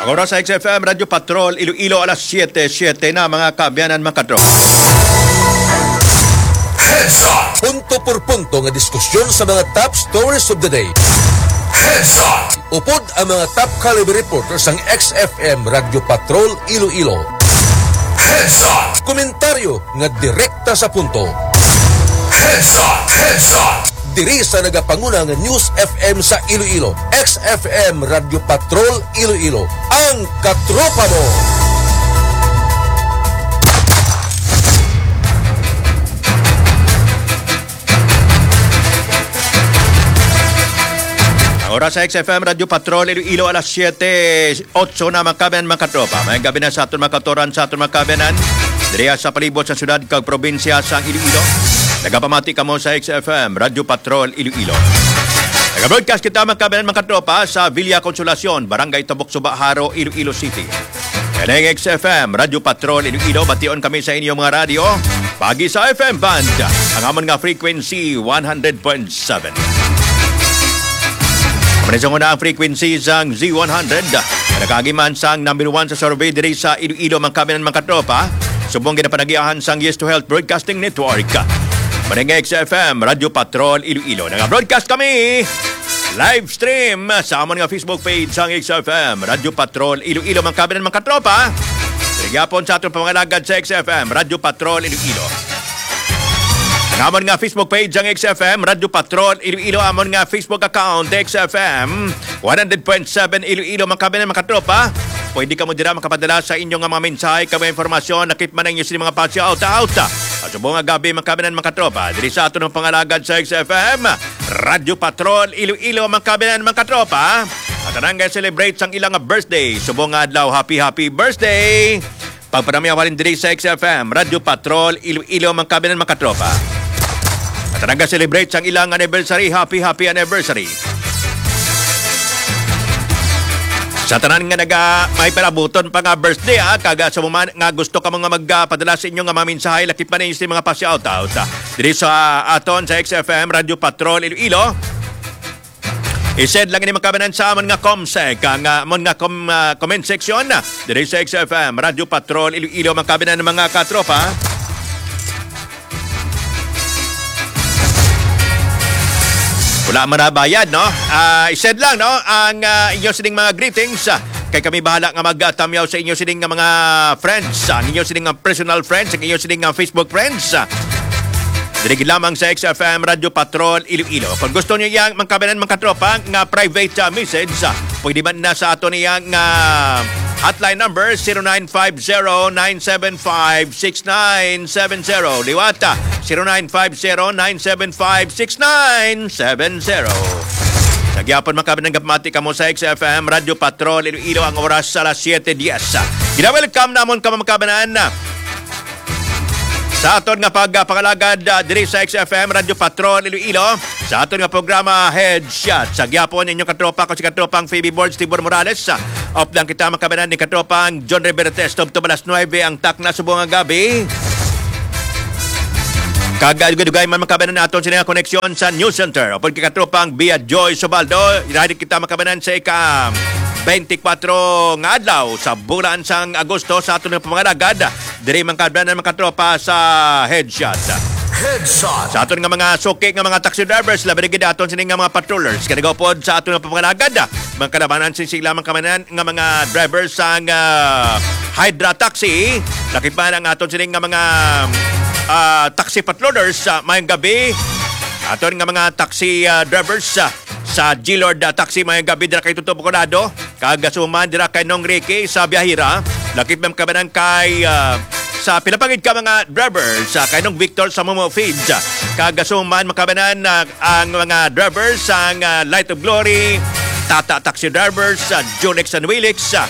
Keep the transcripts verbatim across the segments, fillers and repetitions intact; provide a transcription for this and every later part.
Ang oras sa X F M, Radyo Patrol, Iloilo, alas siyete, siyete na mga kaabyanan makadro. Heads Up! Punto por punto nga diskusyon sa mga top stories of the day. Heads Up! Upod ang mga top caliber reporters ng X F M Radyo Patrol, Iloilo. Heads Up! Komentaryo nga direkta sa punto. Heads Up! Heads Up! Diri sa nagapanguna nga News F M sa Iloilo, X F M Radyo Patrol Iloilo, ang katropa mo. Ang oras sa X F M Radyo Patrol Iloilo, alas siyete, otso na mga kabayanan mga katropa. May gabi na sa aton mga katoran, sa aton mga kabayanan. Diri sa palibot sa syudad kag probinsya sa Iloilo. Nagapamati ka mo sa X F M Radyo Patrol Iloilo. Nag-broadcast kita mga kabayanan mga katropa sa Villa Consolacion, Barangay Tabok Suba, Haro, Iloilo City. Yan ang X F M Radyo Patrol Iloilo. Bation kami sa inyong mga radyo. Pagi sa F M Band, ang amon nga frequency one hundred point seven. Manisong na ang frequency sang Z one hundred. Nakagiman sang number one sa survey diri sa Iloilo mga kabayanan mga katropa. Subong ginapanagiahan sang Yes to Health Broadcasting Network. Maning X F M Radyo Patrol Iloilo. Nag-broadcast kami live stream sa amon nga Facebook page sang X F M Radyo Patrol Iloilo mga kabayanan mga katropa. Nagyapon sa atong pangalagad sa X F M Radyo Patrol Iloilo. Ang amon nga Facebook page ang X F M Radyo Patrol Iloilo, amon nga Facebook account X F M one hundred point seven Iloilo mga kabayanan mga katropa. Pwede ka mo dira makapadala sa inyong mga mensahe, kami informasyon, nakit man ang inyo sila mga pasya out-out. At subong nga gabi mga kabayanan mga katropa, diri sa ato ng pangalagad sa X F M Radyo Patrol Iloilo mga kabayanan mga katropa. At anang celebrate sang ilang birthday. Subong nga adlaw, happy happy birthday. Pagpanamiyawalin diri sa X F M Radyo Patrol Iloilo mga kabayanan mga katropa. At anang celebrate sang ilang anniversary, happy happy anniversary. Sa tanan nga naga may palabuton pa nga birthday ah, kaga sa mga nga gusto ka mga magpadala sa inyo nga mga mensahe, lakip pa ninyo sa mga pa-shoutout. Diri sa aton sa X F M Radyo Patrol Iloilo. I-send lang ini makabanan sa amon nga comsec, ang amon nga com, uh, comment section. Diri sa X F M Radyo Patrol Iloilo makabanan ng mga katropa. Wala man na bayad, no? Uh, I-send lang, no? Ang uh, inyo sining mga greetings. Uh, kay kami bahala nga mag-tamyaw sa inyo sining nga mga friends. Ang uh, inyo sining nga personal friends. Ang inyo sining nga Facebook friends. Uh, Dirigid lamang sa X F M Radyo Patrol Iloilo. Kung gusto niyo yang magkabanan mga katropa nga private uh, message, uh, pwede man na sa ato niyang uh, hotline number zero nine five zero nine seven five six nine seven zero. Liwata zero nine five zero nine seven five six nine seven zero. Nagyapon makabanan ng gapmati ka mo sa X F M Radyo Patrol Iloilo, ang oras sa alas siyete diyes. Gina-welcome namon ka makabanan na sa aton nga pagpangalagad uh, diri sa X F M Radyo Patrol Iloilo, sa aton nga programa Headshot. Sa gyapon inyong katropa ko si katropang Phoebe Boards Tibor Morales. Uh, Off lang kita makabanan ni katropang John Revertes Tobto alas nuwebe ang tak na subong nga gabi. Kagad-gudugay man makabanan naton sa nga koneksyon sa News Center. Opo kay katropang Bia Joy Sobaldo, iradi kita makabanan sa ika twenty-four nga adlaw sa bulan sang Agosto sa aton nga pamangalagad. Diri man kabanan mga katropa sa Headshot. Headshot. Sa aton nga mga suki nga mga taxi drivers, labi gid aton sining nga mga patrollers kanagopod sa aton nga pamangalagad. Mga kalabanan sila man kamanan nga mga drivers sang uh, Hydra Taxi. Lakipan ang aton sining nga mga uh, taxi patrollers sa uh, mayong gabi. Aton nga mga taxi uh, drivers uh, sa G-Lord uh, Taxi mayong gabi dira kay Tutubo Colado. Kagasuman dira kay Nong Ricky sa Biyahira. Lakip man kabanan kay uh, sa pinapangid ka mga drivers sa uh, kay Nong Victor sa Momo Feeds. Kagasuman makabanan uh, ang mga drivers ang uh, Light of Glory, Tata Taxi drivers sa uh, Julex and Willix. Uh,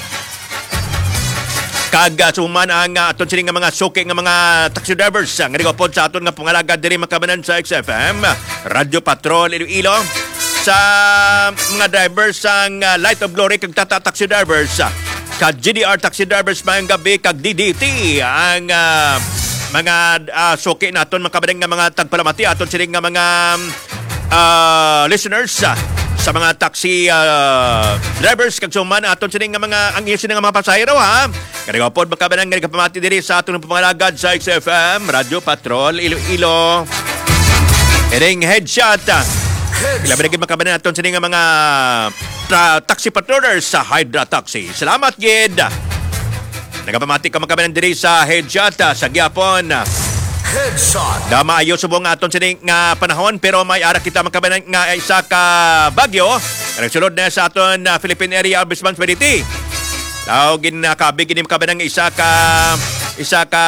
Kagasuman ang uh, aton sining nga mga suki nga mga taxi drivers uh, nga nagopod sa aton nga pangalagad diri makabanan sa X F M Radyo Patrol Iloilo. Sa mga drivers ang uh, Light of Glory kag Tata Taxi drivers, uh, kag G D R Taxi drivers mayang gabi kag D D T ang uh, mga uh, suki naton makabadang nga mga tagpalamati aton sining nga mga uh, listeners uh, sa mga taxi uh, drivers kag suman aton sining nga mga ang isin nga mga pasahero ha. Kani pod makabanang nga kapamati diri sa aton pangalagad sa X F M Radyo Patrol Iloilo. Ining headshot. Ilabi na makabanang aton sining nga mga tra- taxi patrollers sa Hydra Taxi. Salamat gid. Nagapamati ka makabanang diri sa headshot sa gyapon. Headshot. Da maayo subong aton sining nga panahon pero may ara kita makabanang nga isa ka bagyo. Nagsulod na sa aton uh, Philippine Area of Responsibility. Daw ginakabig gini makabanang isa ka isa ka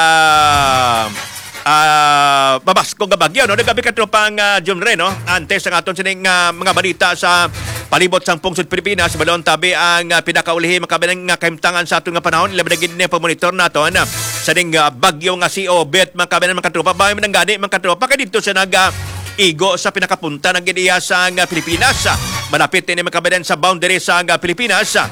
uh, mabasko nga bagyo no. Nagabi ka tropang uh, Jumre no. Antes ang aton sining uh, mga balita sa palibot sang pungsod Pilipinas balon tabi ang uh, pinakaulihi makabanang nga kahimtangan sa aton nga panahon labi na gid ni pamonitor naton uh, sa ding uh, bagyo nga si Obet makabanang mga katropa bahay man gani mga katropa kay dito sa nag uh, igo sa pinakapunta ng gidiya sa uh, Pilipinas uh, malapit ni makabanang sa boundary sa uh, Pilipinas uh,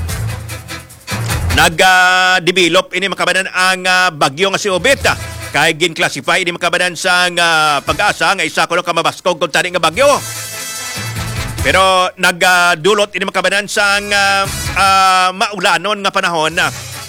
nag-develop uh, ini makabanang ang uh, bagyo nga si Obet uh, kay gin-classify ini makabanang sa uh, pag-asa nga isa kuno ka mabaskog kun tani nga bagyo. Pero nagdulot uh, ini makabanan sa uh, uh, maulanon nga panahon na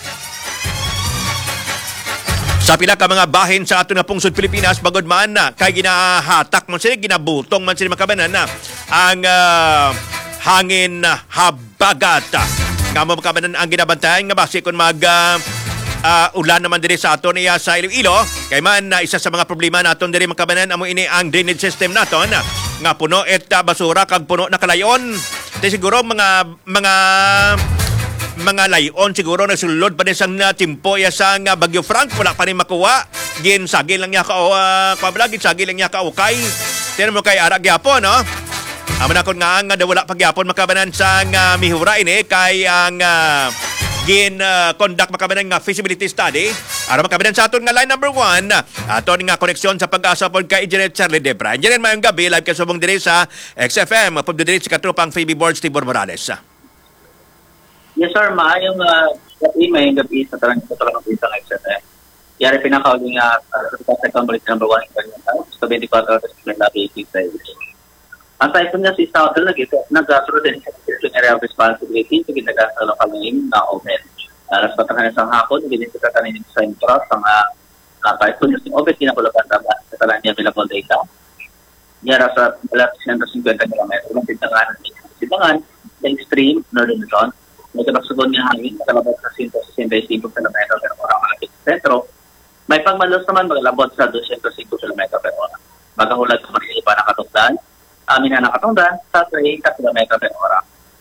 sa pila ka mga bahin sa aton nga pungsod Pilipinas bagod man na kay ginahatak man sila ginabutong man sila makabanan na ang uh, hangin habagat nga mo makabanan ang ginabantayan nga base kun mag uh, uh, ulan naman diri sa aton iya sa Iloilo kay man uh, isa sa mga problema naton diri makabanan amo ini ang drainage system naton uh, nga puno et uh, basura kag puno na kalayon. Di siguro mga mga mga layon siguro nagsulod pa din sang uh, timpo ya sang uh, Bagyo Frank wala pa rin makuha. Gin sagi lang niya ka uh, kabalagin sagi lang niya ka ukay. Tiyan mo kay ara gyapon no. Aman akon nga nga wala pa gyapon makabanan sang uh, mihura ini kay ang uh, gin uh, conduct makabanan nga feasibility study ara makabanan sa aton nga line number one aton nga koneksyon sa pag-asa pod kay Engineer Charlie Debra. Engineer mayong gabi live kasubong diri sa X F M pod diri sa katropang Phoebe Boards Tibor Morales. Yes sir, maayong uh, gabi mayong gabi sa tarang sa tarang sa X F M. Yari pinakauling nga uh, sa company number one sa twenty-four hours na labi sa ang type niya si Southern nag nag-asuro din sa area of responsibility sa ginagawa kami na open. Alas patakan sa hapon, ginin sa kakanin sa intro sa mga type niya si open kinakulapan sa talang niya available data. Yara sa balat one hundred fifty kilometers ng tintangan ng tintangan sa extreme northern zone. Nagkakasugon niya hangin sa labas sa one hundred sixty-five kilometers per oras ang ating sentro. May pagmalos naman maglabot sa two hundred five kilometers per oras. Magahulat sa mag-iipa na katugdan. Amin na nakatungdan sa thirty kilometers per oras.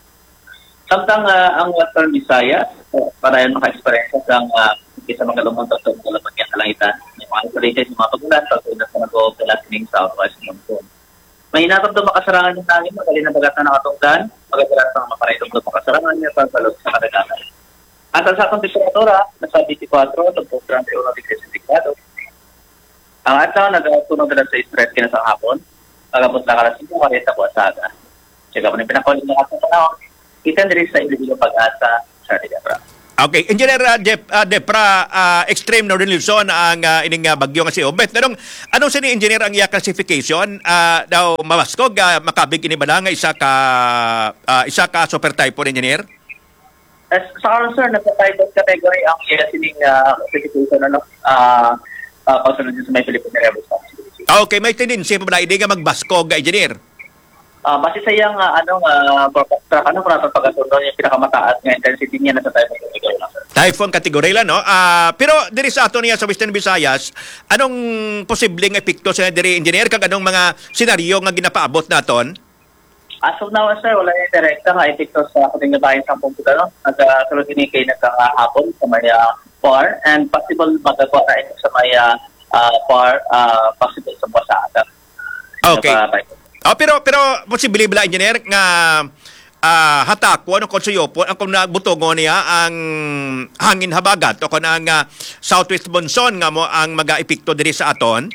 Samtang uh, ang Western Visayas, uh, para yan maka-experience ng uh, isa mga lumuntok sa mga lapag yung kalangitan, may mga isolated yung mga pagulan, pagkulat sa nag-o sa lasting southwest monsoon. May hinatap doon makasarangan yung hangin, magaling na bagat na nakatungdan, magagalas ng makaritong doon makasarangan yung pagbalog sa kadagatan. At sa atong temperatura, nasa twenty-four, thirty-one degrees centigrado. Ang ataw, nagtunog na sa stress kina sa hapon, pagkabot na kalas yung kareta po asaga. Tsaka po na pinakulit na katong panahon, kita nila sa individual pag-asa sa Depra. Okay, Engineer uh, Dep, uh, Depra, uh, extreme northern Luzon ang uh, ining uh, bagyo nga si Obet. Anong, anong sa ni Engineer ang iya classification? Uh, daw mabaskog, uh, makabig ini ba nga isa ka, uh, isa ka super type po, Engineer? As, sa karon sir, nasa-type category ang iya sining uh, classification ano, uh, uh, pausunod sa may Philippine Area of Responsibility. Okay, may tendency pa ba hindi nga magbaskog, uh, Engineer? Uh, base sa iyang uh, anong uh, track, ano kung pagkatundo yung pinakamataas nga intensity niya nasa typhoon category lang, sir. Typhoon category lang, no? Uh, pero diri sa ato niya sa Western Visayas, anong posibleng epekto sa diri, Engineer, kag anong mga senaryo nga ginapaabot naton? As of now, sir, wala yung direkta nga epekto sa ating nabahin sa pumputa, no? Nagkaroon din kay nagkakahapon sa may uh, far and possible magagawa na ito sa may uh, uh, far uh, possible sa Pasada. Okay. Oh, pero pero posible ba, Engineer, nga uh, hatakwo no konsuyo po ang kung nagbutongo niya ang hangin habagat o kung ang uh, southwest monsoon nga mo ang maga-epekto diri sa aton?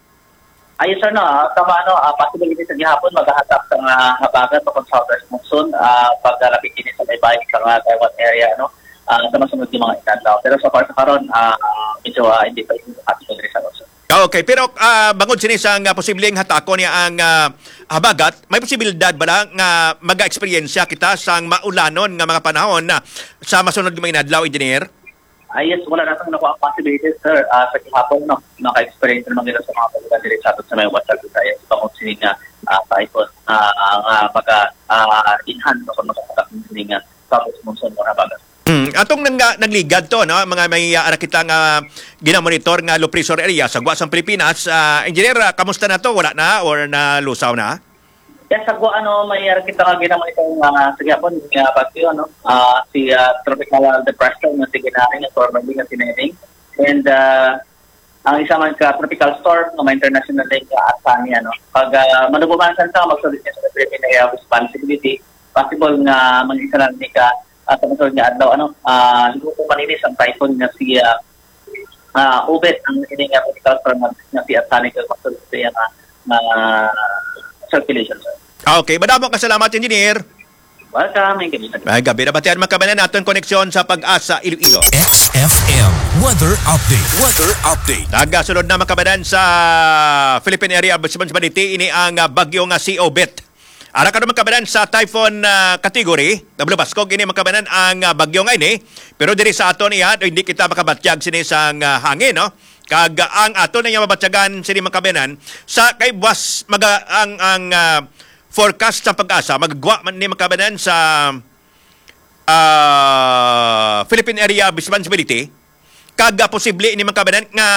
Ayun sir, no, uh, tama ano, uh, possibility sa gihapon maghahatak sa uh, habagat o kung southwest monsoon uh, paglalapit din sa may bahay sa uh, Taiwan area, no? Uh, sa masunod yung mga inandaw. Pero so far sa karon, uh, medyo uh, hindi pa yung possible diri sa Luzon. Okay, pero uh, bangod sini sa uh, posibleng hatako niya ang uh, habagat, may posibilidad ba lang nga maga-eksperyensya kita sang maulanon nga mga panahon na sa masunod ng mga adlaw, engineer? Ay, yes, wala natin nakuha ang possibilities, sir. Uh, sa kihapon, no, naka-experience naman nila sa mga pagkakas nila sa atin sa may WhatsApp sa yes, pangod sini nga uh, typhoon uh, ang uh, pagka-inhan uh, no, kung makakatakin sini nga tapos monsoon mo habagat. Hmm. Atong nang, nagligad to, no? Mga may uh, anak kita nga ginamonitor nga low pressure area sa Guasang Pilipinas. Uh, engineer, uh, kamusta na to? Wala na or na lusaw na? Yes, sa Gua, ano, may anak kita nga ginamonitor nga sa Japon, nga bagyo, no? Uh, si uh, tropical depression nga si Ginaring, nga formerly nga si Neneng. And uh, ang isa man ka tropical storm, nga may international lake nga Asani, ano? Pag uh, manubumansan sa magsulit niya sa Philippine Area of Responsibility, possible nga mag-isa lang ni ka at ang masunod nga adlaw, ano, uh, luto manilis ang typhoon nga si uh, uh, Ubet, ang ini nga tropical storm nga si Asani, nga masunod siya nga uh, circulation, sir. Okay, madamo ka salamat, engineer. Welcome, may gabi. May gabi na batihan magkabanan natin koneksyon sa Pag-asa Iloilo. X F M Weather Update. Weather Update. Nagasunod na magkabanan sa Philippine Area of Responsibility, ini ang uh, bagyo nga si Ubet. Ara ka naman kabanan sa typhoon uh, category, W Bascog, ini makabanan ang uh, bagyo nga ini. Pero diri sa aton iya, hindi kita makabatyag sini sang uh, hangin, no? Kag uh, ang aton na niya mabatyagan sini makabanan sa kay buwas maga ang ang uh, forecast sa Pag-asa magagwa man ni makabanan sa uh, Philippine Area of Responsibility. Kag uh, posible ini makabanan nga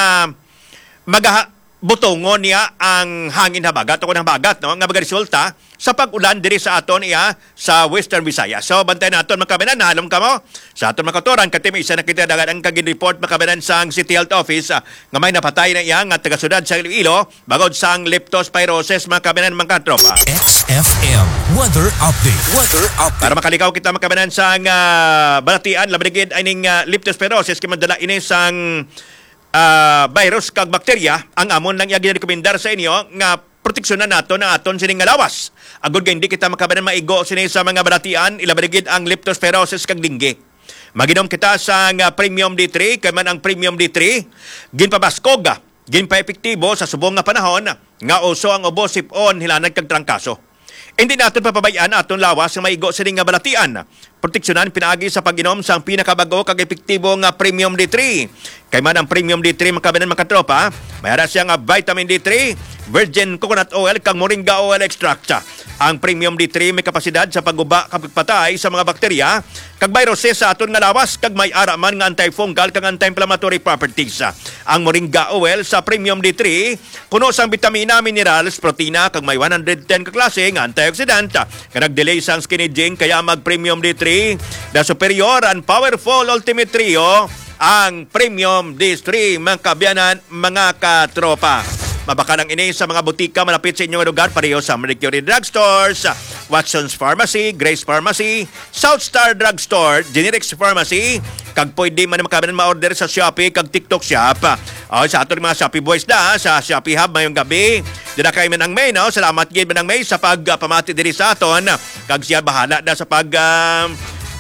maga butongon niya ang hangin habagat o ng habagat, no? Nga magaresulta sa pag-ulan diri sa aton iya sa Western Visayas. So bantay naton makabanan, nahalom ka mo sa aton makaturan kati may isa na kita dagat ang kagin report makabanan sa City Health Office uh, nga may napatay na iya nga taga-sudad sa Iloilo bagod sang leptospirosis makabanan mga tropa. X F M Weather Update. Weather Update. Para makalikaw kita makabanan sa uh, balatian labrigid ining uh, leptospirosis kay madala ini sang uh, virus kag bakterya ang amon lang iya ginarekomendar sa inyo nga proteksyonan nato na aton sining nga lawas. Agud kay hindi kita makabanan maigo sini sa mga balatian ilabrigid ang leptospirosis kag dengue. Maginom kita sa uh, Premium D three kay man ang Premium D three ginpabaskog ginpa-epektibo sa subong nga panahon nga uso ang ubo sipon hilanad kag trangkaso. Hindi natin papabayaan aton lawas nga maigo sining nga balatian. Proteksyonan pinaagi sa pag-inom sa pinakabago kag epektibo nga Premium D three. Kay man ang Premium D three makabanan mga tropa, mayara siya nga vitamin D three, virgin coconut oil kag moringa oil extract. Ang Premium D three may kapasidad sa pagguba kag pagpatay sa mga bakterya kag viruses sa aton nga lawas kag may ara man nga antifungal kag anti-inflammatory properties. Ang moringa oil sa Premium D three kuno sang bitamina, minerals, protina kag may one hundred ten ka klase nga antioxidant nga nagdelay sang skin aging kaya mag Premium D three the superior and powerful ultimate trio ang Premium D three mga kabyanan mga katropa. Mabakalang ini sa mga butika malapit sa inyong lugar pareho sa Mercury Drugstores, Watson's Pharmacy, Grace Pharmacy, South Star Drugstore, Generics Pharmacy, kag pwede man makabanan ma-order sa Shopee kag TikTok Shop. O, sa aton mga Shopee boys na sa Shopee Hub mayong gabi. Dira kay Manang May, no? Salamat gid Manang May sa pagpamati diri sa aton. Kag siya bahala na sa pag um,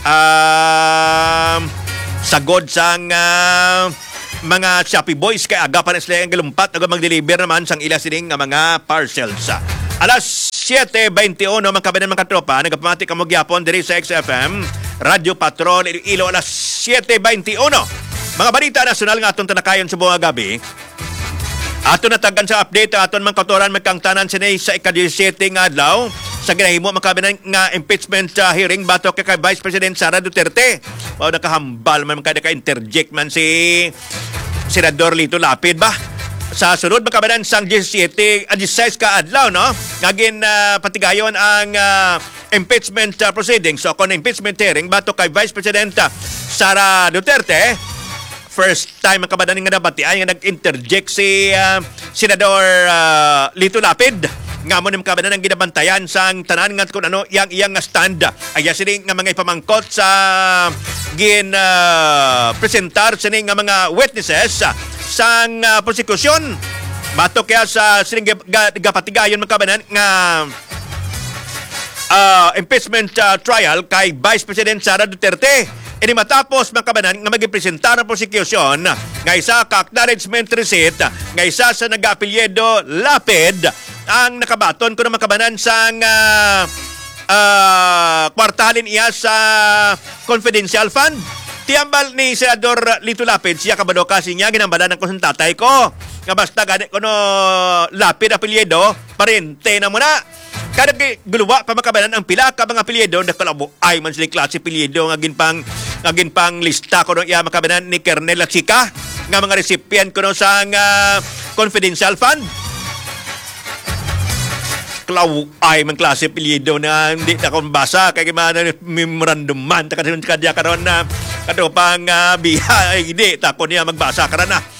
um, sagod sang uh, mga Shopee boys kay aga pa na sila ang galumpat aga mag-deliver naman sang ila sining nga mga parcels. Alas siete twenty-one mga kabanan mga katropa, nagapamati ka mo gyapon diri sa X F M Radio Patrol Iloilo alas siete twenty-one. Mga balita nasyonal nga aton tanakayon sa buong gabi. Aton natagan sa update aton mga katuran magkang tanan sinay sa ika-seventeen nga adlaw sa ginahimo makabanan nga impeachment uh, hearing batok kay Vice President Sara Duterte. Mao nakahambal man kada ka interject man si Senador Lito Lapid ba? Sa sunod makabanan sang seventeen uh, sixteen ka adlaw, no? Ngagin uh, patigayon ang uh, impeachment uh, proceedings. So kon impeachment hearing batok kay Vice President uh, Sara Duterte. First time ang kabadaning nga nabatian nga nag-interject si uh, Senador uh, Lito Lapid. Nga mo ni makabanan ang ginabantayan sang tanan nga kung ano yang iyang nga stand. Aya sini nga mga ipamangkot sa gin uh, presentar sini nga mga witnesses uh, sang uh, prosekusyon. Batok kaya sa sining gapatigayon makabanan nga uh, impeachment uh, trial kay Vice President Sara Duterte. Ini matapos mga kabanan nga magipresenta ng prosecution nga isa ka acknowledgement receipt nga isa sa nag-apelyedo Lapid ang nakabaton ko ng mga kabanan sa uh, uh, kwartalin iya sa confidential fund. Tiambal ni Senador Lito Lapid siya kabado kasi niya ginambalan ng kusang tatay ko. Nga basta gani ko no Lapid apelyedo, parente na muna. Kada guluwa pa makabanan ang pila ka mga apelyedo na kalabo ay man sila klase apelyedo nga ginpang nga ginpang lista ko no iya makabanan ni Kernel at Sika nga mga recipient ko no sa uh, confidential fund. Klaw ay man klase apelyido na hindi na akong basa kay mana memorandum man ta kadyon kadya karon na kado pang uh, biha ay hindi ta ko niya magbasa karon na.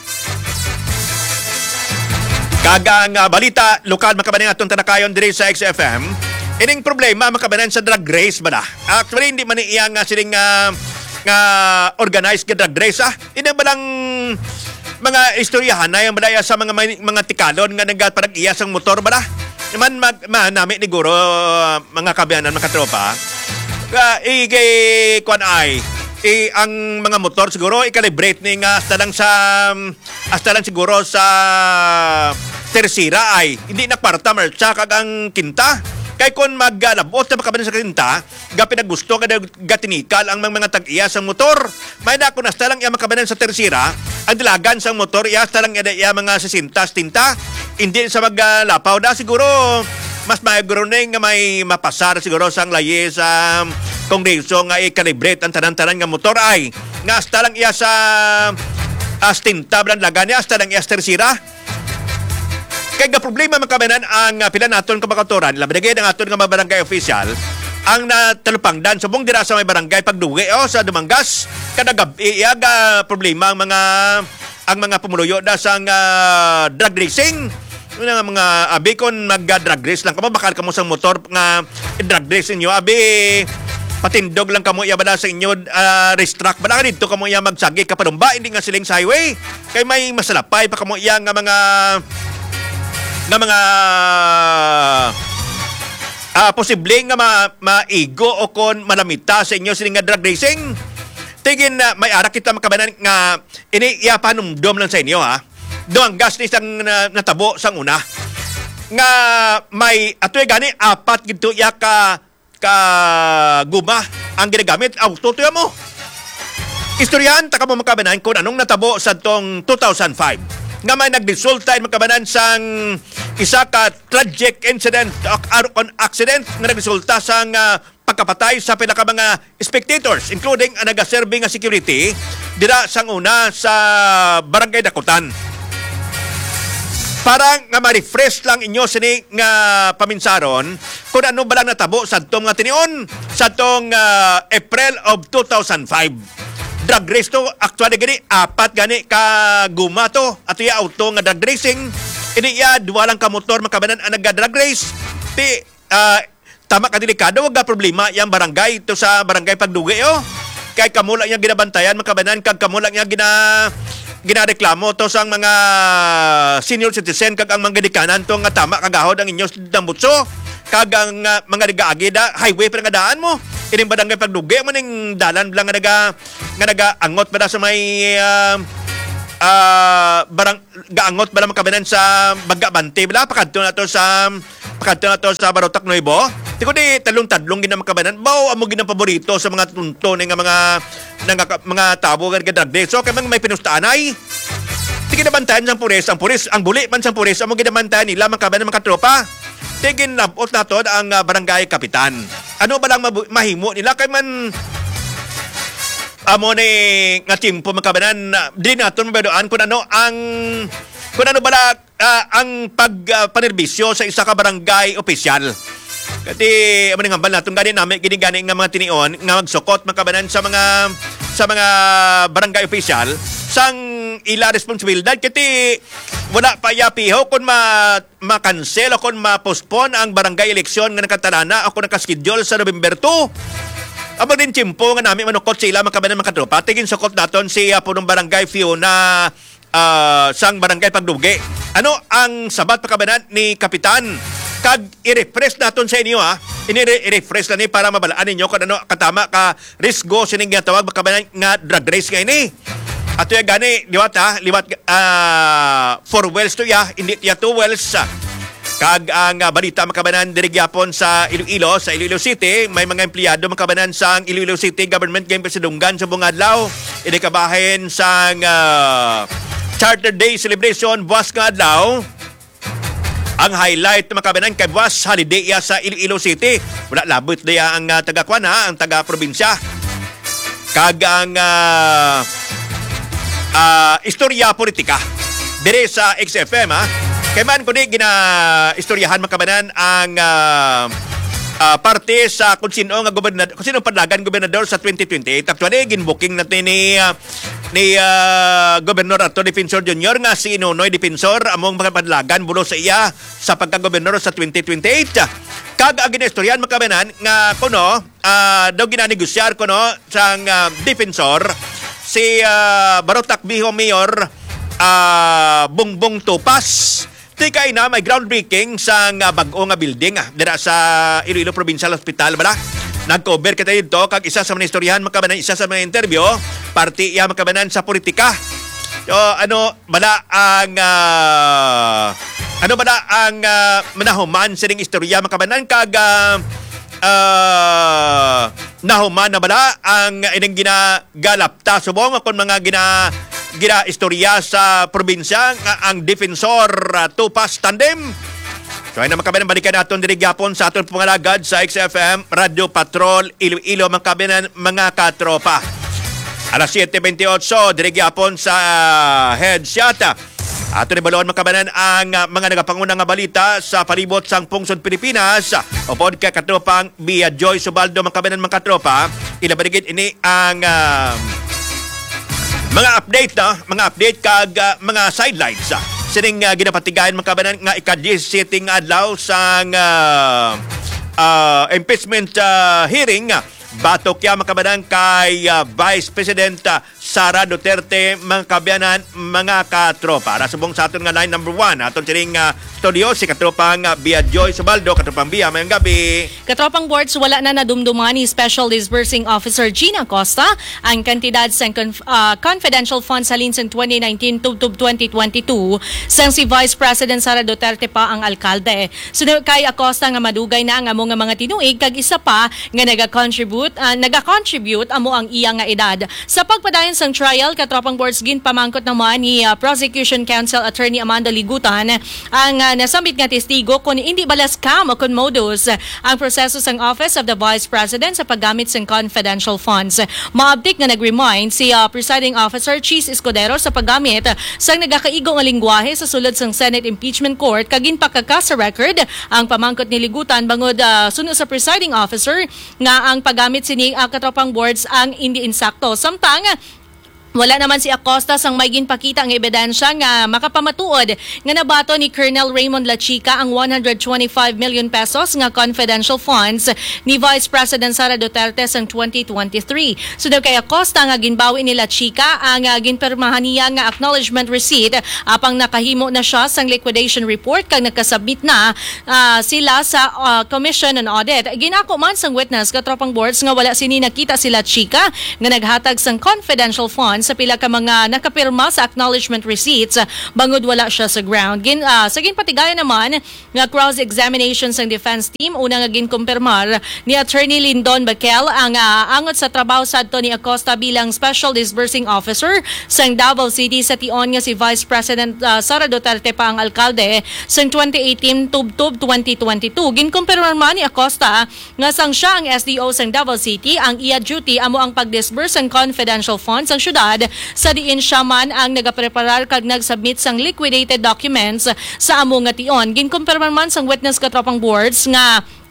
Kagang uh, balita lokal makabanan atong tanakayon diri sa X F M. Ining problema makabanan sa drag race ba na? Actually hindi man iya nga siling uh, nga organized nga drag race ah. Ina ba lang mga istoryahan na yung balaya sa mga mga tikalon nga nagparag-iya sang motor ba na? Man mag manami ni guro uh, mga kabayanan mga tropa. Uh, i kay kuan ay i ang mga motor siguro i-calibrate ning uh, hasta lang sa um, hasta lang siguro sa tersira ay hindi na kwarta marcha kag ang kinta. Kay kon maggalabot na makabanan sa kinta, ga pinaggusto kada gatinikal ang mga tag-iya sa motor. May na kun hasta lang iya makabanan sa tersira, ang dilagan sa motor iya hasta lang iya mga sisintas tinta. Hindi sa maglapaw na siguro mas mayaguro na nga may mapasar siguro sang laye sa kongreso nga i-calibrate ang tanan-tanan nga motor ay nga hasta lang iya sa astinta blan lagan niya hasta lang iya sa tersira. Kaya nga problema makabanan ang uh, pila naton kamakaturan labadagay ng aton nga mga barangay official ang natalupangdan subong dira sa may barangay pagdugi o sa Dumangas kadagabi iyaga problema ang mga ang mga pumuluyo da sa uh, drag racing. Yung nga mga abi kon mag-drag race lang kamo bakal kamo sa motor nga drag race inyo abi patindog lang kamo iya bala sa inyo uh, race track bala dito kamo iya magsagi kapadumba hindi nga siling sa highway kay may masalapay pa kamo iya nga mga nga mga uh, posible nga ma maigo o kon malamita sa inyo siling nga drag racing. Tigin na uh, may ara kita makabanan nga ini iya panumdom lang sa inyo ha. Do ang gas ni sang uh, natabo sang una nga may atoy gani apat gito iya ka ka guma ang ginagamit auto to mo. Istoryahan ta kamo makabanan kung anong natabo sa tong two thousand five nga may nagresulta in makabanan sang isa ka tragic incident or accident nga nagresulta sang uh, pagkapatay sa pinaka mga spectators including ang nagaserve nga security dira sang una sa Barangay Dakutan. Para nga ma-refresh lang inyo sini nga paminsaron kung ano ba lang natabo sa tong nga tinion sa tong uh, April of two thousand five. Drag race to actually gani apat gani ka guma to at iya auto nga drag racing. Ini iya duwa lang ka motor makabanan ang nagga-drag race. Ti uh, tama ka delikado wag ga problema yang barangay to sa barangay Pagdugi oh. Kay kamula niya ginabantayan makabanan kag kamula niya gina ginareklamo to sang mga senior citizen kag ang mga dikanan to nga tama kagahod ang inyo dambutso kag ang uh, mga nagaagi da highway pa nga daan mo ining barangay Pagdugi man ning dalan lang nga naga nga nagaangot pa da sa may uh, uh, barang gaangot bala makabanan sa Bagabante bala pakadto na to sa pakadto na to sa Barotac Nuevo. Tiko di talong-tadlong gina makabanan bao amo ginang paborito sa mga tunto nga mga nga mga tabo nga drag race. So kay may pinustaan ay tigin nabantayan sang pulis ang pulis ang buli man sang pulis amo ginabantayan nila makabanan mga tropa. Tigin labot na to ang uh, barangay kapitan. Ano ba lang mabu- mahimo nila kay man amo ni nga timpo makabanan uh, di naton mabadoan kung ano ang kung ano bala uh, ang pagpanerbisyo uh, sa isa ka barangay opisyal. Kati amo ni ngambal naton gani nami gini-gani nga mga tinion nga magsukot makabanan sa mga sa mga barangay opisyal sang ila responsibilidad kati wala pa yapiho kung ma ma-cancel o kung ma-postpone ang barangay eleksyon nga nakatalana o kung nakaschedule sa November two. Amo din timpo nga nami manukot sila makabanan mga tropa. Tigin sukot naton si uh, punong barangay Fiona uh, sang barangay Pagdugi. Ano ang sabat pakabanan ni Kapitan kag i-refresh naton sa inyo ha. Ini-refresh na ni para mabalaan ninyo kung ano katama ka risgo sining nga tawag makabanan nga drag race nga ini. Ato ya gani liwat ha, liwat uh, four wells to ya, hindi ya two wells. Kag ang uh, balita makabanan diri gyapon sa Iloilo, sa Iloilo City, may mga empleyado makabanan sa Iloilo City Government Game Presidunggan sa buong adlaw. Ini kabahin sa uh, Charter Day celebration buwas nga adlaw. Ang highlight makabanan kay buwas holiday ya sa Iloilo City. Wala labot diya ang uh, taga-kwan ha, ang taga-probinsya. Kag ang uh, uh, istorya politika dire sa X F M ha. Kay man kundi gina-istoryahan makabanan ang uh, uh, parte sa kung sino nga gobernador, kung sino padlagan gobernador sa twenty twenty-eight. Actually, ginbooking natin ni uh, ni uh, Gobernador Arto Defensor Junior nga si Nonoy Defensor among mga padlagan bulo sa iya sa pagka-gobernador sa twenty twenty-eight. Kag ang gina-istoryahan makabanan nga kuno uh, daw gina-negosyar kuno sang uh, defensor si uh, Barotac Biho Mayor uh, Bongbong Topas. Tikay na may groundbreaking sa uh, bag-o nga building ah, dira sa Iloilo Provincial Hospital bala. Nag-cover kita dito kag isa sa mga istoryahan makabanan, isa sa mga interview parti iya makabanan sa politika. So ano bala ang uh, ano bala ang uh, manahuman sining istorya makabanan kag uh, uh, nahuman na bala ang ining ginagalapta subong kon mga gina gina istorya sa probinsya nga ang defensor uh, Topas Tandem. So ay na makabanan balikan naton diri gyapon sa aton pangalagad sa X F M Radio Patrol Iloilo makabanan mga katropa. Alas siete twenty-eight diri gyapon sa uh, headshot. Ato ni balon makabanan ang uh, mga nagapangunang nga balita sa palibot sang pungsod Pilipinas. Upod kay katropang Bia Joy Subaldo makabanan mga katropa. Ilabaligid ini ang uh, mga update na, mga update kag uh, mga sidelines. Uh, sining uh, ginapatigayan makabanan nga ika-sitting adlaw sang uh, uh, impeachment uh, hearing. Uh, batok ya makabanan kay uh, Vice President uh, Sara Duterte mga kabyanan mga katropa. Nasubong sa aton nga line number one. Aton sining uh, studio si katropang uh, Bia Joy Subaldo. Katropang Bia, mayang gabi. Katropang boards, wala na nadumduman ni Special Disbursing Officer Gina Costa ang kantidad sa conf- uh, confidential funds sa linsang twenty nineteen to twenty twenty-two sang si Vice President Sara Duterte pa ang alkalde. Sunod kay Acosta nga madugay na ang amo nga mga tinuig kag isa pa nga naga-contribute uh, naga-contribute amo ang iya nga edad. Sa pagpadayon sang trial, katropang boards ginpamangkot naman ni uh, Prosecution Counsel Attorney Amanda Ligutan ang uh, nasambit nga testigo kung hindi bala scam o kung modus ang proseso sang Office of the Vice President sa paggamit sang confidential funds. Maabtik nga nag-remind si uh, Presiding Officer Cheese Escudero sa paggamit sang nagakaigo nga lingwahe sa sulod sang Senate Impeachment Court kagin pakaka sa record ang pamangkot ni Ligutan bangod uh, suno sa Presiding Officer nga ang paggamit sini uh, katropang boards ang hindi insakto. Samtang wala naman si Acosta sang may ginpakita ang ebidensya nga makapamatuod nga nabato ni Colonel Raymond Lachica ang one hundred twenty-five million pesos nga confidential funds ni Vice President Sara Duterte sang twenty twenty-three. So daw kay Acosta nga ginbawi ni Lachica ang uh, ginpermahan niya nga acknowledgement receipt apang nakahimo na siya sang liquidation report kag nakasubmit na uh, sila sa uh, Commission on Audit. Ginako man sang witness katropang boards nga wala sini nakita si Lachica nga naghatag sang confidential funds sa pila ka mga nakapirma sa acknowledgement receipts bangod wala siya sa ground. Gin, uh, sa ginpatigayan naman nga cross-examination sa defense team, una nga ginkumpirmar ni Attorney Lindon Baquel ang uh, angot sa trabaho sadto ni Acosta bilang Special Disbursing Officer sa Davao City sa tion nga si Vice President uh, Sara Duterte pa ang alkalde sa twenty eighteen tub-tub twenty twenty-two. Ginkumpirmar man ni Acosta nga sang siya ang S D O sa Davao City, ang iya duty amo ang pag-disburse ng confidential funds sa syudad sa diin siya man ang nagapreparar kag nagsubmit sang liquidated documents sa amo nga tion. Ginkumpirman man sang witness katropang boards nga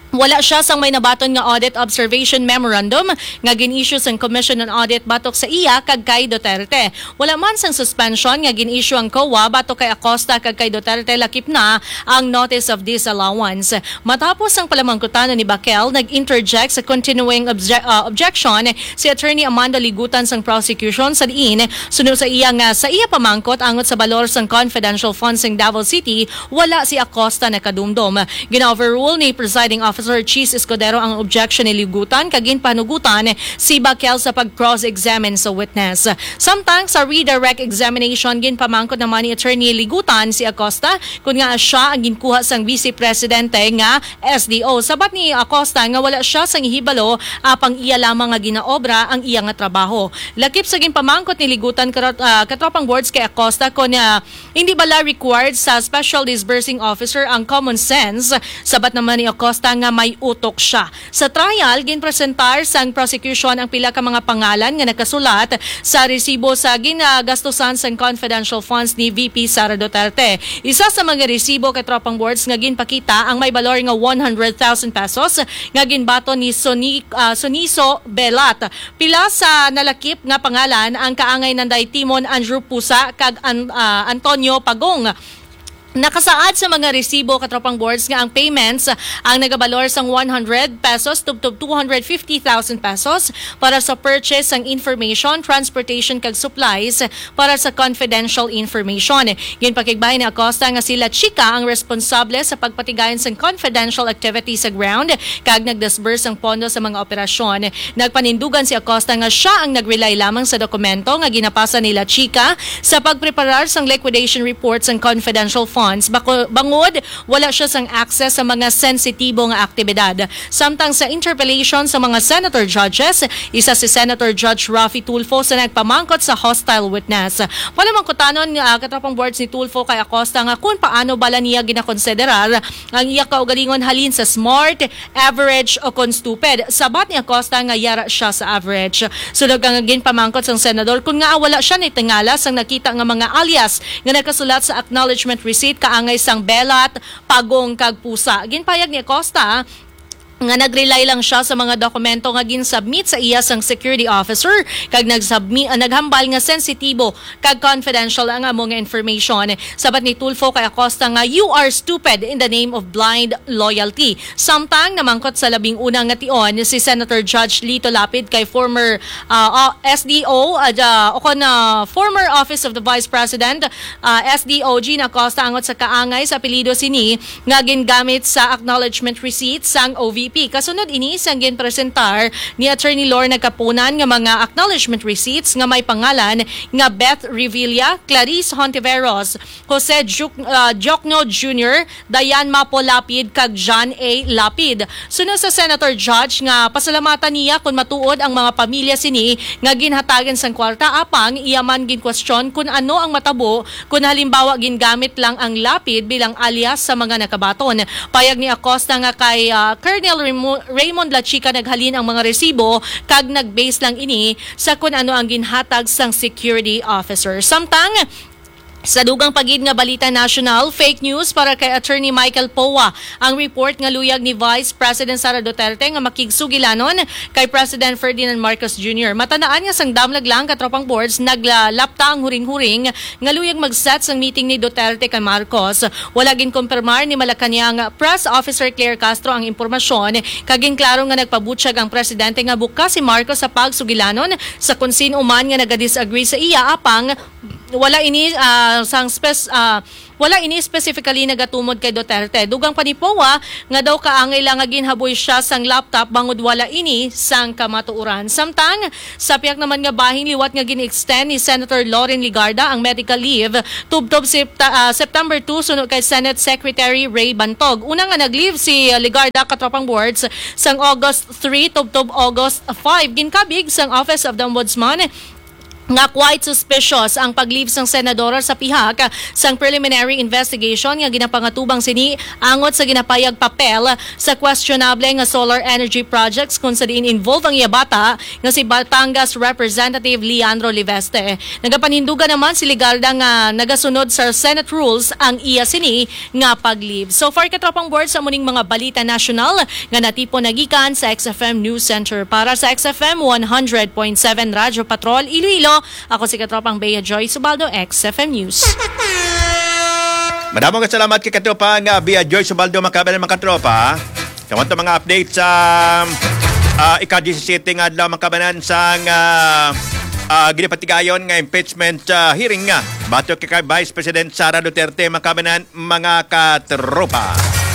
Wala siya sang may nabaton nga audit observation memorandum nga gin-issue sang Commission on Audit batok sa iya kag kay Duterte. Wala man sang suspension nga gin-issue ang C O A batok kay Acosta kag kay Duterte, lakip na ang notice of disallowance. Matapos ang palamangkutan ni Bakel, nag-interject sa continuing obje- uh, objection si Attorney Amanda Ligutan sang prosecution sa diin sunod sa iya nga sa iya pamangkot angot sa balor sang confidential funds ng Davao City, wala si Acosta na kadumdum. Gina-overrule ni presiding officer Officer Cheese Escudero ang objection ni Ligutan kagin panugutan si Bakel sa pag-cross-examine sa witness. Samtang sa redirect examination gin pamangkot naman ni Attorney Ligutan si Acosta kung nga siya ang ginkuha sang Vice Presidente nga S D O. Sabat ni Acosta nga wala siya sang ihibalo apang iya lamang nga ginaobra ang iya nga trabaho. Lakip sa gin pamangkot ni Ligutan uh, katropang boards kay Acosta kung uh, hindi bala required sa Special Disbursing Officer ang common sense. Sabat naman ni Acosta nga may utok siya. Sa trial, ginpresentar sang prosecution ang pila ka mga pangalan nga nakasulat sa resibo sa ginagastusan sang confidential funds ni V P Sara Duterte. Isa sa mga resibo kay tropang boards nga ginpakita ang may balor nga one hundred thousand pesos nga ginbato ni Soni, uh, Soniso Belat. Pila sa nalakip nga pangalan ang kaangay nanday Timon Andrew Pusa kag uh, Antonio Pagong. Nakasaad sa mga resibo katropang boards nga ang payments ang nagabalor sang one hundred pesos tubtob two hundred fifty thousand pesos para sa purchase ng information, transportation kag supplies para sa confidential information. Gin pakigbahin ni Acosta nga sila chika ang responsable sa pagpatigayon sang confidential activities sa ground kag nagdisburse ang pondo sa mga operasyon. Nagpanindugan si Acosta nga siya ang nagrely lamang sa dokumento nga ginapasa nila chika sa pagpreparar sang liquidation reports ang confidential funds. Bako, bangod, wala siya sang access sa mga sensitibo nga aktibidad. Samtang sa interpellation sa mga senator judges, isa si Senator Judge Raffy Tulfo sa nagpamangkot sa hostile witness. Palamangkutanon uh, katropang boards ni Tulfo kay Acosta nga kung paano bala niya ginakonsiderar ang iya kaugalingon halin sa smart, average o kung stupid. Sabat ni Acosta nga yara siya sa average. Sunod ang ginpamangkot sang senador kung nga wala siya nitingala sang nakita nga mga alias nga nakasulat sa acknowledgement receipt kaangay sang Belat, Pagong kag Pusa. Ginpayag ni Acosta nga nag-rely lang siya sa mga dokumento nga gin-submit sa iya sang security officer kag nag-submit uh, naghambal nga sensitibo kag confidential ang among information. Sabat ni Tulfo kay Acosta nga you are stupid in the name of blind loyalty. Samtang namangkot sa labing unang nga tion si Senator Judge Lito Lapid kay former uh, S D O uh, uh, o kon uh, former Office of the Vice President uh, S D O Gina Acosta angot sa kaangay sa apelyido sini nga gingamit sa acknowledgement receipt sang O V P. Kasunod ini sang ginpresentar ni Attorney Lorna Capunan nga mga acknowledgement receipts nga may pangalan nga Beth Revilla, Clarice Hontiveros, Jose Juk, uh, Jokno Junior, Dayan Mapo Lapid kag John A. Lapid. Sunod sa Senator Judge nga pasalamatan niya kung matuod ang mga pamilya sini nga ginhatagan sang kwarta apang iyaman gin-question kung ano ang matabo kung halimbawa gingamit lang ang Lapid bilang alias sa mga nakabaton. Payag ni Acosta nga kay uh, Colonel Raymond Lachica naghalin ang mga resibo kag nag-base lang ini sa kung ano ang ginhatag sang security officer. Samtang sa dugang pagid nga balita national, fake news para kay Attorney Michael Poa. Ang report nga luyag ni Vice President Sara Duterte nga makigsugilanon kay President Ferdinand Marcos Junior Matanaan nga sang damlag lang katropang boards naglapta ang huring-huring nga luyag mag-set sang meeting ni Duterte kay Marcos. Wala gin kumpirmar ni Malacanang Press Officer Claire Castro ang impormasyon kaging klaro nga nagpabutyag ang presidente nga bukas si Marcos sa pagsugilanon sa kung sino man nga naga-disagree sa iya apang wala ini uh, sang spes uh, wala ini specifically nagatumod kay Duterte. Dugang pa ni Poa nga daw kaangay lang nga ginhaboy siya sang laptop bangod wala ini sang kamatuoran. Samtang sa piyak naman nga bahin liwat nga gin-extend ni Senator Loren Ligarda ang medical leave tubtob uh, September two sunod kay Senate Secretary Ray Bantog. Una nga nag-leave si Ligarda katropang boards sang August three tubtob August five. Ginkabig sang Office of the Ombudsman nga quite suspicious ang pag-leave sang senadora sa pihak sang preliminary investigation nga ginapangatubang sini angot sa ginapayag papel sa questionable nga solar energy projects kung sa diin involve ang yabata nga si Batangas Representative Leandro Liveste. Nagapanindugan naman si Ligarda nga nagasunod sa Senate rules ang iya sini nga pag-leave. So far katropang board sa muning mga balita national nga natipo nagikan sa X F M News Center. Para sa X F M one hundred point seven Radyo Patrol Iloilo, ako si Katropang Bea Joy Subaldo, X F M News. Madamong salamat kay Katropang uh, Bea Joy Subaldo, makabalan mga katropa. Kawan to mga update sa uh, ika-disisiting adlaw makabanan sa uh, uh, ginapatigayon nga impeachment uh, hearing nga batok kay Vice President Sara Duterte makabanan mga katropa.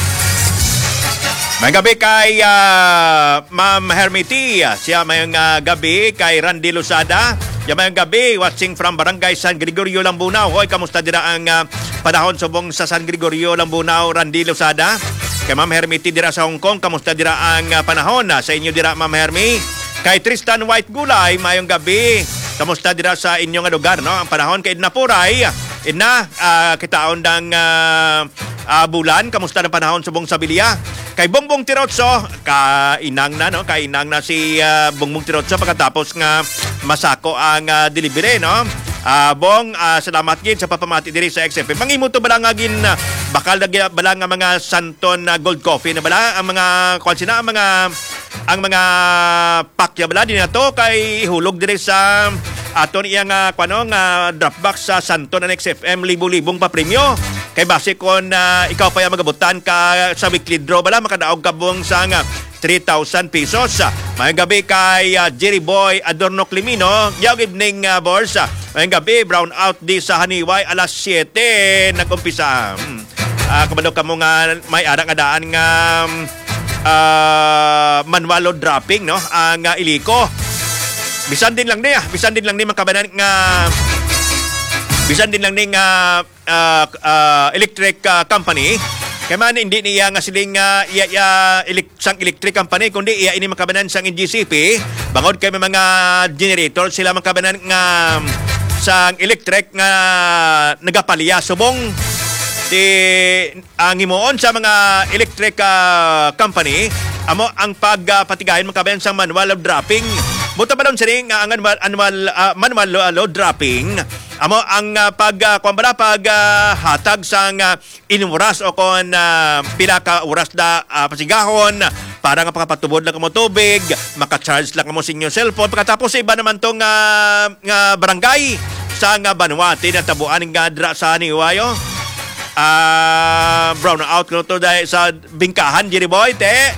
May gabi kay uh, Ma'am Hermity. Siya may uh, gabi kay Randy Losada. Siya may gabi watching from Barangay San Gregorio, Lambunaw. Hoy, kamusta dira ang uh, panahon subong sa San Gregorio, Lambunaw, Randy Losada? Kay Ma'am Hermity dira sa Hong Kong, kamusta dira ang uh, panahon? Uh, sa inyo dira, Ma'am Hermy. Kay Tristan White Gulay, mayong gabi. Kamusta dira sa inyong lugar, no? Ang panahon kay Idna Puray. Idna, uh, kitaon ng uh, uh, bulan. Kamusta ng panahon subong sa Bilia? Kay Bongbong Tirotso, kainang na, no? Kainang na si uh, Bongbong Tirotso pagkatapos nga masako ang uh, delivery, no? Uh, Bong, uh, salamat gid sa papamati diri sa X F M. Mangimuto bala nga gin uh, bakal na bala nga mga Santon uh, Gold Coffee na bala ang mga kwansina ang mga ang mga pakya bala din nato kay ihulog diri sa aton iyang uh, kwano nga dropbox sa Santon ng X F M libo-libong pa premyo. Kay base kon uh, ikaw pa yung magabutan ka sa weekly draw bala makadaog ka buong sa uh, three thousand pesos. Mayang gabi kay uh, Jerry Boy Adorno Climino. Good evening, uh, boss. Mayang gabi, brown out di sa Haniway alas siyete nag-umpisa. Hmm. Uh, Kamado ka mo nga may arang-adaan nga uh, manual load dropping, no? Ang uh, iliko. Bisan din lang niya. Bisan din lang niya makabanan nga bisan din lang ning uh, uh, uh, electric uh, company kaya man hindi niya nga siling uh, iya, iya, elek, sang electric company kundi iya ini makabanan sang N G C P bangod kay mga generator sila makabanan nga sang electric nga nagapalya subong ti ang himuon sa mga electric uh, company amo ang pagpatigahin uh, makabanan sang manual of dropping buta ba doon siling uh, ang annual, annual uh, manual uh, load dropping amo ang uh, pag uh, kung bala pag uh, hatag sang uh, inuras o kon uh, pila ka oras da uh, pasigahon para nga pakapatubod lang mo tubig, maka-charge lang mo sa inyong cellphone. Pagkatapos iba naman tong uh, nga barangay sa nga Vanuatu na tabuan nga dra sa Niwayo. Uh, brown out ko to dahil sa bingkahan Jerry Boy te.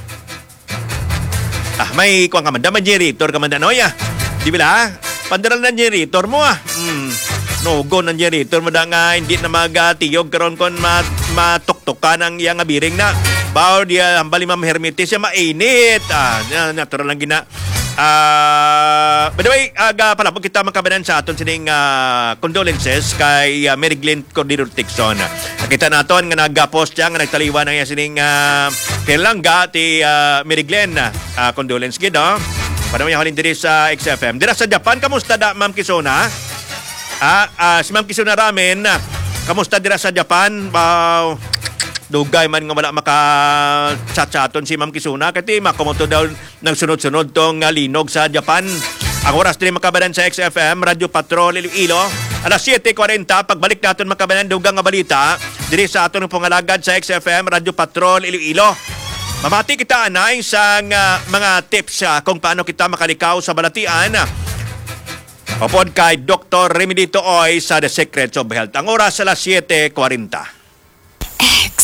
Ah may kuang kamanda man generator kamanda noya. Di bila? Pandaral ng generator mo ah. Hmm. No, go ng generator mo da nga hindi na magatiyog karon kon mat matuktukan ang iyang abiring na. Bao dia hambali Ma'am Hermity siya mainit. Ah, natural lang gina. Ah, uh, by the way, aga pala po kita makabanan sa aton sining uh, condolences kay uh, Mary Glenn Cordero Tixon. Nakita naton nga nagpost siya nga nagtaliwan ang iya sining uh, kailangan ti uh, Mary Glenn. Uh, condolence gid oh. Para mo halin diri sa X F M. Dira sa Japan, kamusta da Ma'am Kisona? Ah, uh, si Ma'am Kisona Ramen, kamusta dira sa Japan? Wow. Dugay man nga wala maka-chat-chaton si Ma'am Kisona kasi makumoto daw ng sunod-sunod tong uh, linog sa Japan. Ang oras din makabanan sa X F M, Radyo Patrol Iloilo. Alas siyete forty, pagbalik natin makabanan dugang nga balita diri sa aton pangalagad sa X F M, Radyo Patrol Iloilo. Mamati kita anay sa uh, mga tips uh, kung paano kita makalikaw sa balatian. Upod kay Doctor Remedito Oy sa The Secrets of Health. Ang oras sa alas siyete forty.